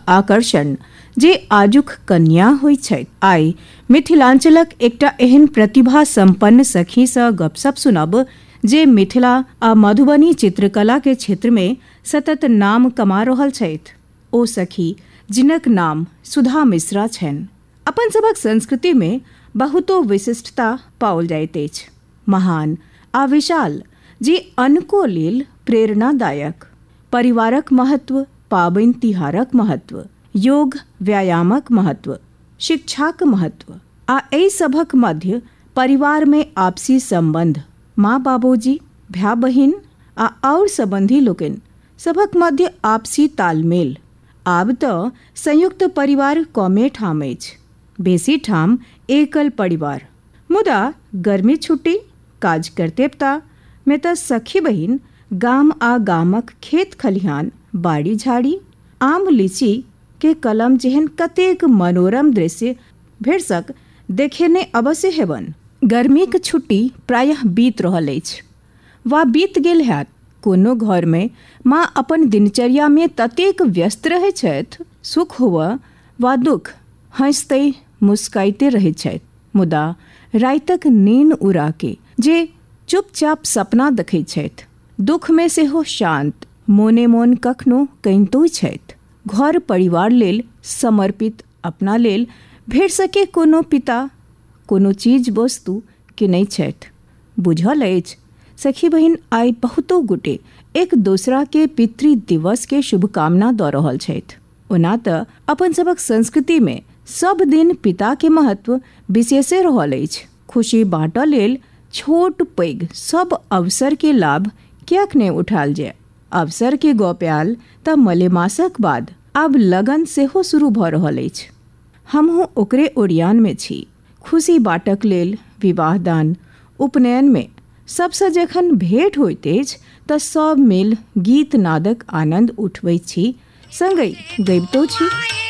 आकर्षण जे आजुक कन्या होइ छै। आइ मिथिलांचलक एकटा एहन प्रतिभा संपन्न सखी सँ गपशप सुनब जे मिथिला आ मधुबनी चित्रकला के क्षेत्र में सतत नाम कमा रहल छथि। ओ सखी जिनक नाम सुधा मिश्रा छनि। अपन सभक संस्कृति में बहुतो विशिष्टता पाओल जाइत अछि। महान आ विशाल जे अनको लेल प्रेरणादायक। परिवारक महत्व, पाबनि तिहारक महत्व, योग व्यायामक महत्व, शिक्षाक महत्व आ एहि सभक मध्य परिवार में आपसी संबंध, माँ बाबूजी, भाई बहिन आ और संबंधी लोकनि सभक मध्य आपसी तालमेल। आब तऽ संयुक्त परिवार कमे ठाम अछि, बेसी ठाम एकल परिवार। मुदा गर्मी छुट्टी, काज कर्तव्यता में तऽ सखी बहिन गाम आ गामक खेत खलिहान, बाड़ी झाड़ी, आम लीची के कलम जेहन कतेक मनोरम दृश्य भेड़सक देखेने अवश्य हेबन। गर्मीक छुट्टी प्रायः बीत रहल अछि वा बीत गेल हैत। कोनो घर में माँ अपन दिनचर्या में ततेक व्यस्त रहै छथि, सुख हुआ वा दुख हंसते मुस्काइते रहै छथि। मुदा रातिक नींद उड़ा के जे चुपचाप सपना देखै छथि, दुख में सेहो शांत मोने मोन कखनो कहितो छथि। घर परिवार लेल समर्पित अपना लेल भेट सके कोनो पिता कोनो चीज वस्तु किनै छथि। बुझल अछि सखी बहिन, आइ बहुतो गोटे एक दोसरा के पितृ दिवस के शुभकामना दऽ रहल छथि। ओना तऽ अपन सभक संस्कृति में सब दिन पिता के महत्व विशेषे रहल अछि। खुशी बाँटऽ लेल छोट पैघ सब अवसर के लाभ कियाक नहि उठाल जाय। अवसर के गप आयल तऽ मलेमासक बाद आब लगन सेहो शुरू भऽ रहल अछि। हमहूँ ओकरे ओरियान में छी। खुशी बाँटक लेल विवाह दान उपनयन में सबसँ जखन भेंट होइत अछि तऽ सब मिल गीत नादक आनंद उठबैत छी, संगहि गबितो छी।